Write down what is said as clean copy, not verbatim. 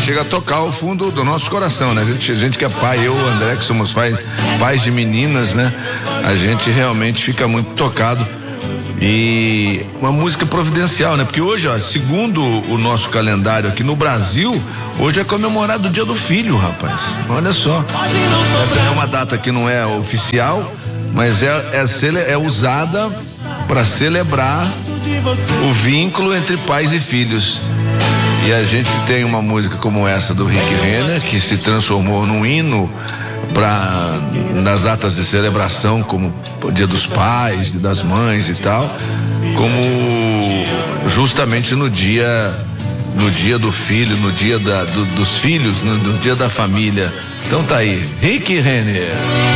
chega a tocar o fundo do nosso coração, né? A gente que é pai, eu, o André, que somos pais de meninas, né? A gente realmente fica muito tocado. E uma música providencial, né? Porque hoje, ó, segundo o nosso calendário aqui no Brasil, hoje é comemorado o Dia do Filho, rapaz. Olha só. Essa é uma data que não é oficial, mas é usada para celebrar o vínculo entre pais e filhos. E a gente tem uma música como essa do Rick Renner, que se transformou num hino nas datas de celebração, como o Dia dos Pais, das Mães e tal, como justamente no dia do filho, no dia dos filhos, no dia da família. Então tá aí, Rick Renner.